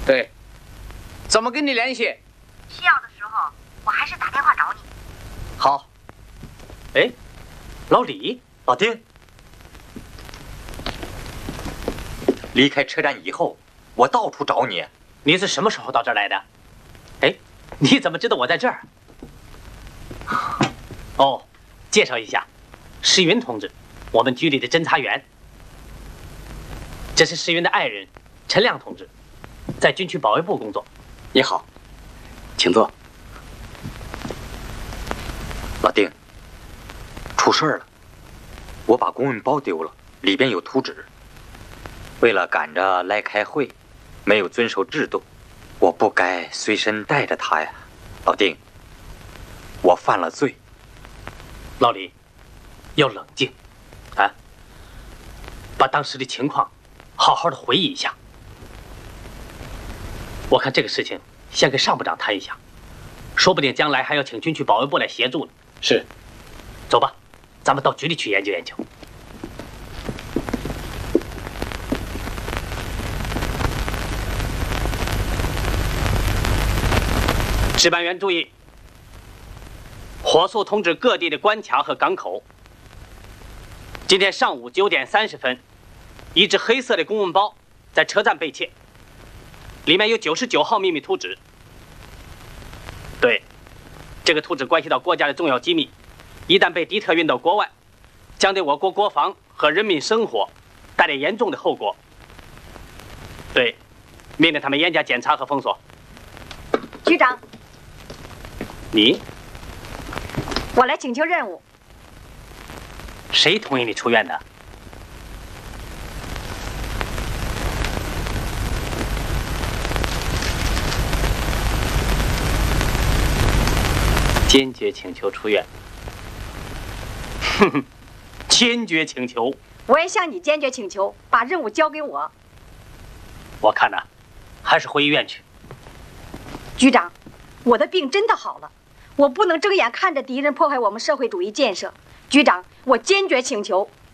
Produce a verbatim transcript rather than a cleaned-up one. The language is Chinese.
对，怎么跟你联系？ 需要的时候，我还是打电话找你。 好。 哎，老李， 老丁，离开车站以后，我到处找你。 你是什么时候到这儿来的？哎，你怎么知道我在这儿？哦，介绍一下，石云同志，我们局里的侦查员。这是石云的爱人陈亮同志，在军区保卫部工作。 你好，请坐。老丁，出事了，我把公文包丢了，里边有图纸。为了赶着来开会，没有遵守制度，我不该随身带着它呀。老丁，我犯了罪。 老李，要冷静，啊，把当时的情况好好的回忆一下。我看这个事情先跟上部长谈一下，说不定将来还要请军区保卫部来协助呢。 是， 走吧，咱们到局里去研究研究。值班员注意，火速通知各地的关卡和港口。今天上午九点三十分，一只黑色的公文包在车站被窃，里面有九十九号秘密图纸。对，这个图纸关系到国家的重要机密，一旦被敌特运到国外，将对我国国防和人民生活带来严重的后果。对，命令他们严加检查和封锁。 局长。 你， 我来请求任务。 谁同意你出院的？坚决请求出院。哼哼，坚决请求。 我也向你坚决请求，把任务交给我。 我看呢，还是回医院去。 局长，我的病真的好了。我不能睁眼看着敌人破坏我们社会主义建设，局长，我坚决请求